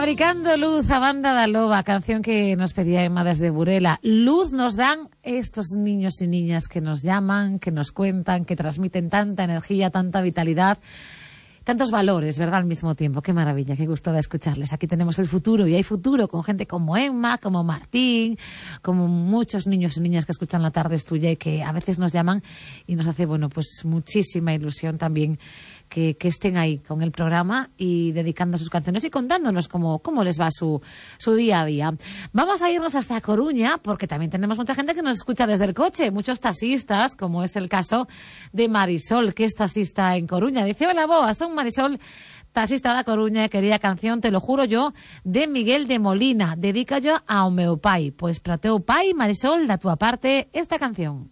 Fabricando luz, a banda da loba, canción que nos pedía Emma desde Burela. Luz nos dan estos niños y niñas que nos llaman, que nos cuentan, que transmiten tanta energía, tanta vitalidad, tantos valores, ¿verdad? Al mismo tiempo. Qué maravilla, qué gusto de escucharles. Aquí tenemos el futuro y hay futuro con gente como Emma, como Martín, como muchos niños y niñas que escuchan La Tarde es Tuya y que a veces nos llaman y nos hace, bueno, pues muchísima ilusión también que estén ahí con el programa y dedicando sus canciones y contándonos cómo les va su día a día. Vamos a irnos hasta Coruña porque también tenemos mucha gente que nos escucha desde el coche, muchos taxistas, como es el caso de Marisol, que es taxista en Coruña. Dice, hola, boa, son Marisol, taxista da Coruña, quería canción, te lo juro yo, de Miguel de Molina. Dedica yo ao meu pai. Pois para teu pai, Marisol, da túa parte, esta canción.